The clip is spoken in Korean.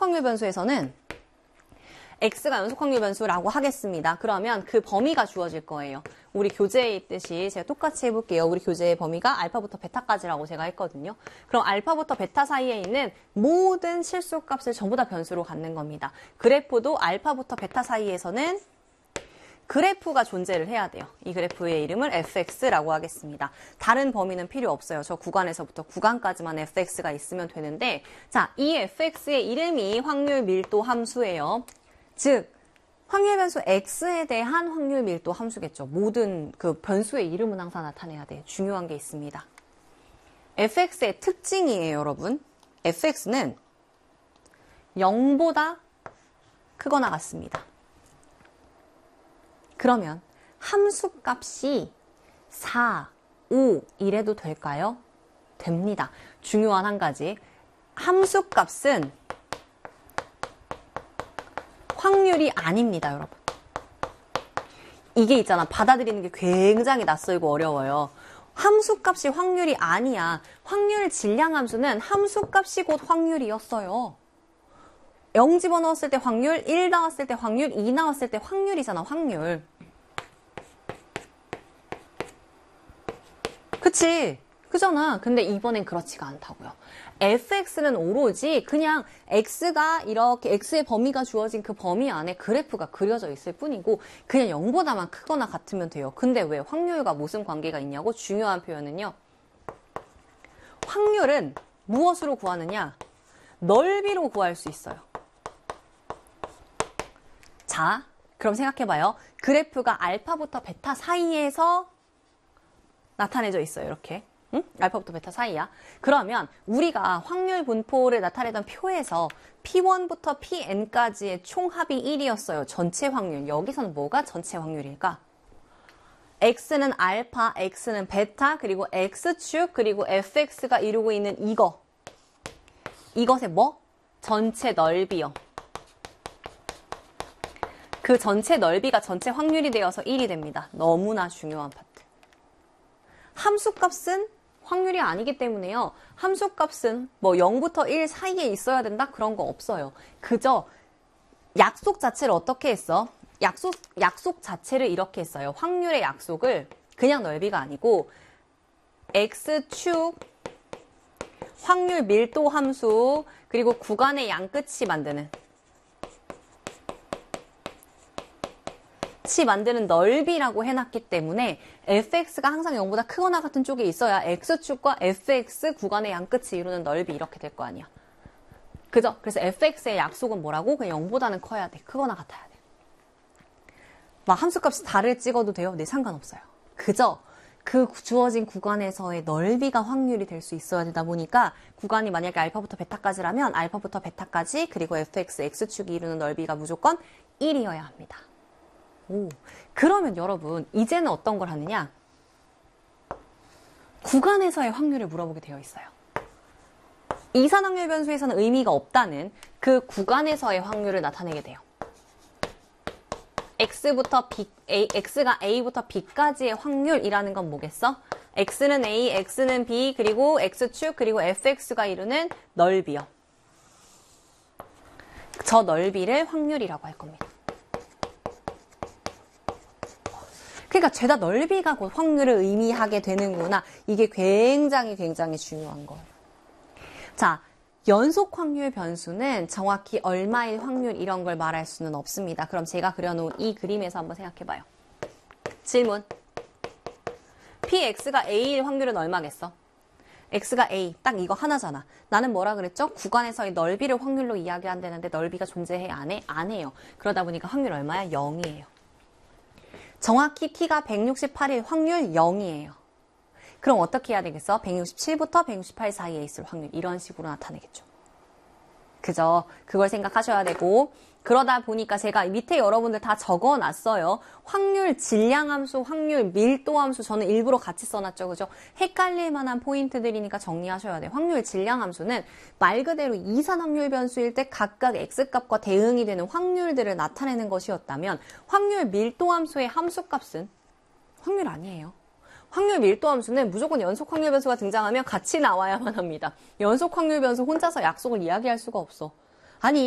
연속 확률 변수에서는 x가 연속 확률 변수라고 하겠습니다. 그러면 그 범위가 주어질 거예요. 우리 교재에 있듯이 제가 똑같이 해볼게요. 우리 교재의 범위가 알파부터 베타까지라고 제가 했거든요. 그럼 알파부터 베타 사이에 있는 모든 실수값을 전부 다 변수로 갖는 겁니다. 그래프도 알파부터 베타 사이에서는 그래프가 존재를 해야 돼요. 이 그래프의 이름을 fx라고 하겠습니다. 다른 범위는 필요 없어요. 저 구간에서부터 구간까지만 fx가 있으면 되는데, 자, 이 fx의 이름이 확률 밀도 함수예요. 즉, 확률 변수 x에 대한 확률 밀도 함수겠죠. 모든 그 변수의 이름은 항상 나타내야 돼. 중요한 게 있습니다. fx의 특징이에요, 여러분. fx는 0보다 크거나 같습니다. 그러면 함수 값이 4, 5 이래도 될까요? 됩니다. 중요한 한 가지. 함수 값은 확률이 아닙니다, 여러분. 이게 있잖아. 받아들이는 게 굉장히 낯설고 어려워요. 함수 값이 확률이 아니야. 확률 질량 함수는 함수 값이 곧 확률이었어요. 0 집어넣었을 때 확률, 1 나왔을 때 확률, 2 나왔을 때 확률이잖아, 확률. 그치? 그잖아. 근데 이번엔 그렇지가 않다고요. fx는 오로지 그냥 x가 이렇게 x의 범위가 주어진 그 범위 안에 그래프가 그려져 있을 뿐이고 그냥 0보다만 크거나 같으면 돼요. 근데 왜 확률과 무슨 관계가 있냐고? 중요한 표현은요. 확률은 무엇으로 구하느냐? 넓이로 구할 수 있어요. 자, 그럼 생각해봐요. 그래프가 알파부터 베타 사이에서 나타내져 있어요. 이렇게. 응? 알파부터 베타 사이야. 그러면 우리가 확률 분포를 나타내던 표에서 P1부터 Pn까지의 총합이 1이었어요. 전체 확률. 여기서는 뭐가 전체 확률일까? X는 알파, X는 베타, 그리고 X축, 그리고 fx가 이루고 있는 이거. 이것의 뭐? 전체 넓이요. 그 전체 넓이가 전체 확률이 되어서 1이 됩니다. 너무나 중요한 파트. 함수값은 확률이 아니기 때문에요. 함수값은 뭐 0부터 1 사이에 있어야 된다? 그런 거 없어요. 그저 약속 자체를 어떻게 했어? 약속 자체를 이렇게 했어요. 확률의 약속을 그냥 넓이가 아니고 X축, 확률 밀도 함수, 그리고 구간의 양끝이 만드는 넓이라고 해놨기 때문에 fx가 항상 0보다 크거나 같은 쪽에 있어야 x축과 fx 구간의 양끝이 이루는 넓이 이렇게 될 거 아니야. 그죠? 그래서 fx의 약속은 뭐라고? 그냥 0보다는 커야 돼. 크거나 같아야 돼. 막 함수값이 달을 찍어도 돼요? 네, 상관없어요. 그저 그 주어진 구간에서의 넓이가 확률이 될 수 있어야 되다 보니까 구간이 만약에 알파부터 베타까지라면 알파부터 베타까지 그리고 fx, x축이 이루는 넓이가 무조건 1이어야 합니다. 오, 그러면 여러분 이제는 어떤 걸 하느냐? 구간에서의 확률을 물어보게 되어 있어요. 이산확률 변수에서는 의미가 없다는 그 구간에서의 확률을 나타내게 돼요. x가 a부터 b까지의 확률이라는 건 뭐겠어? x는 a, x는 b, 그리고 x축, 그리고 fx가 이루는 넓이요. 저 넓이를 확률이라고 할 겁니다. 그러니까 죄다 넓이가 곧 확률을 의미하게 되는구나. 이게 굉장히 중요한 거예요. 자, 연속 확률 변수는 정확히 얼마의 확률 이런 걸 말할 수는 없습니다. 그럼 제가 그려놓은 이 그림에서 한번 생각해봐요. 질문. Px가 A일 확률은 얼마겠어? X가 A, 딱 이거 하나잖아. 나는 뭐라 그랬죠? 구간에서의 넓이를 확률로 이야기한다는데 넓이가 존재해? 안 해? 안 해요. 그러다 보니까 확률 얼마야? 0이에요. 정확히 P가 168일 확률 0이에요. 그럼 어떻게 해야 되겠어? 167부터 168 사이에 있을 확률. 이런 식으로 나타내겠죠. 그죠? 그걸 생각하셔야 되고, 그러다 보니까 제가 밑에 여러분들 다 적어놨어요. 확률 질량함수, 확률 밀도함수 저는 일부러 같이 써놨죠. 그죠? 헷갈릴 만한 포인트들이니까 정리하셔야 돼요. 확률 질량함수는 말 그대로 이산확률 변수일 때 각각 x값과 대응이 되는 확률들을 나타내는 것이었다면 확률 밀도함수의 함수값은 확률 아니에요. 확률 밀도함수는 무조건 연속 확률 변수가 등장하면 같이 나와야만 합니다. 연속 확률 변수 혼자서 약속을 이야기할 수가 없어. 아니